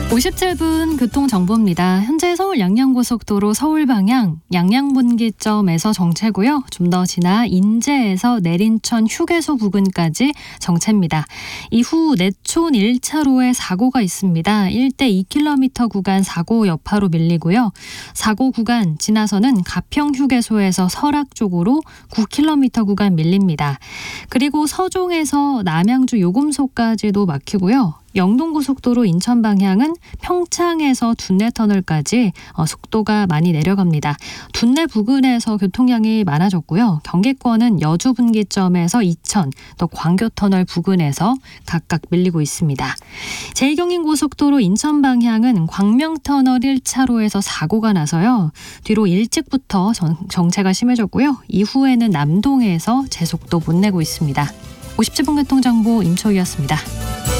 57분 교통정보입니다. 현재 서울 양양고속도로 서울 방향 양양분기점에서 정체고요. 좀 더 지나 인제에서 내린천 휴게소 부근까지 정체입니다. 이후 내촌 1차로에 사고가 있습니다. 1대 2km 구간 사고 여파로 밀리고요. 사고 구간 지나서는 가평휴게소에서 설악 쪽으로 9km 구간 밀립니다. 그리고 서종에서 남양주 요금소까지도 막히고요. 영동고속도로 인천 방향은 평창에서 둔내터널까지 속도가 많이 내려갑니다. 둔내 부근에서 교통량이 많아졌고요. 경기권은 여주 분기점에서 이천, 또 광교터널 부근에서 각각 밀리고 있습니다. 제2경인고속도로 인천 방향은 광명터널 1차로에서 사고가 나서요. 뒤로 일찍부터 정체가 심해졌고요. 이후에는 남동에서 제속도 못 내고 있습니다. 57분 교통정보 임초희였습니다.